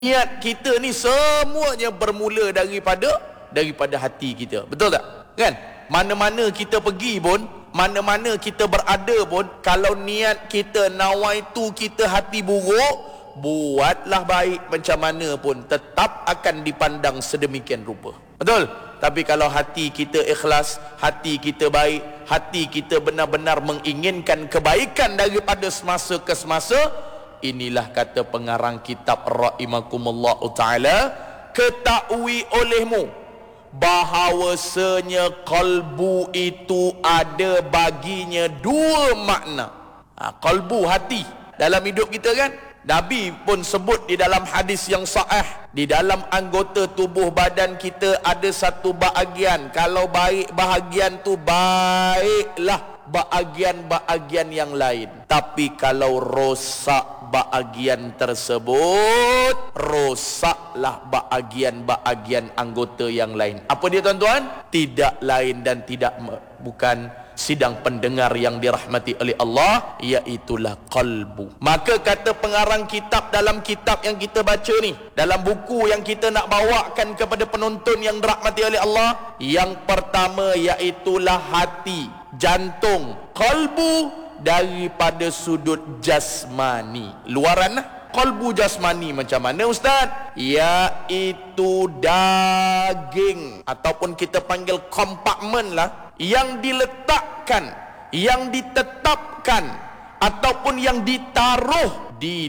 Niat kita ni semuanya bermula daripada hati kita. Betul tak? Kan? Mana-mana kita pergi pun, mana-mana kita berada pun, kalau niat kita nawaitu kita hati buruk, buatlah baik macam mana pun, tetap akan dipandang sedemikian rupa. Betul? Tapi kalau hati kita ikhlas, hati kita baik, hati kita benar-benar menginginkan kebaikan daripada semasa ke semasa, inilah kata pengarang kitab rahimakumullah ta'ala, ketahui olehmu bahawasanya kalbu itu ada baginya dua makna. Kalbu, hati dalam hidup kita kan, Nabi pun sebut di dalam hadis yang sahih, di dalam anggota tubuh badan kita ada satu bahagian, kalau baik bahagian tu, baiklah bahagian-bahagian yang lain. Tapi kalau rosak bahagian tersebut, rosaklah bahagian-bahagian anggota yang lain. Apa dia tuan-tuan? Tidak lain dan bukan sidang pendengar yang dirahmati oleh Allah, iaitulah qalbu. Maka kata pengarang kitab dalam kitab yang kita baca ni, dalam buku yang kita nak bawakan kepada penonton yang dirahmati oleh Allah, yang pertama iaitulah hati, jantung, qalbu, daripada sudut jasmani. Luaran lah. Qalbu jasmani macam mana ustaz? Iaitu daging, ataupun kita panggil kompartmen lah, yang diletakkan, yang ditetapkan, ataupun yang ditaruh di